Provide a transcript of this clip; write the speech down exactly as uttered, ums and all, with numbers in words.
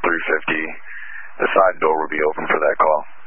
three fifty. The side door will be open for that call.